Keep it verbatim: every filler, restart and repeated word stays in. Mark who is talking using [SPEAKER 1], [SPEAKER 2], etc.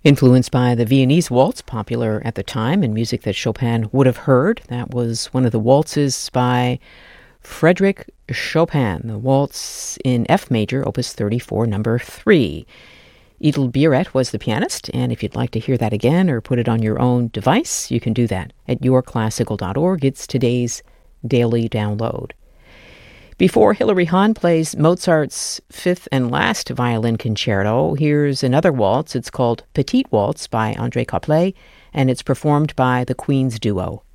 [SPEAKER 1] Influenced by the Viennese waltz, popular at the time and music that Chopin would have heard, that was one of the waltzes by Frédéric Chopin, the waltz in F major, opus thirty-four, number three. Edel Biret was the pianist, and if you'd like to hear that again or put it on your own device, you can do that at your classical dot org. It's today's daily download. Before Hilary Hahn plays Mozart's fifth and last violin concerto, here's another waltz. It's called Petite Waltz by André Copplet, and it's performed by the Queen's Duo.